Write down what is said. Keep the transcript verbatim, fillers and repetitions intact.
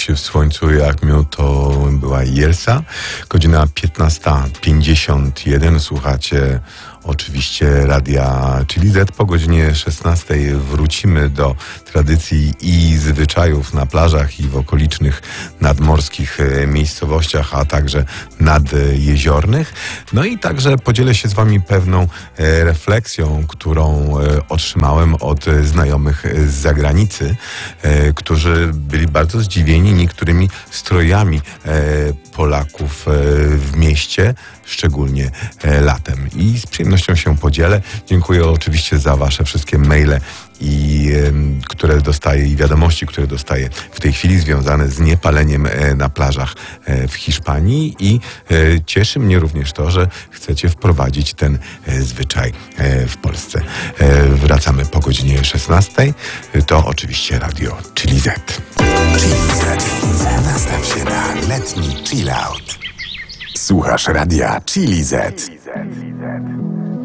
Dziś w słońcu jak miód to była Jelsa. Godzina piętnasta pięćdziesiąt jeden. Słuchacie oczywiście radia Chili Z. Po godzinie szesnastej wrócimy do tradycji i zwyczajów na plażach i w okolicznych nadmorskich miejscowościach, a także nadjeziornych. No i także podzielę się z wami pewną refleksją, którą otrzymałem od znajomych z zagranicy, którzy byli bardzo zdziwieni niektórymi strojami Polaków w mieście, szczególnie latem. I z przyjemnością się podzielę. Dziękuję oczywiście za wasze wszystkie maile, i które dostaję, i wiadomości, które dostaję w tej chwili związane z niepaleniem na plażach w Hiszpanii, i cieszy mnie również to, że chcecie wprowadzić ten zwyczaj w Polsce. Wracamy po godzinie szesnastej. To oczywiście radio Chili Z. Chili Z. Nastaw się na letni chill out. Słuchasz radia Chili Z.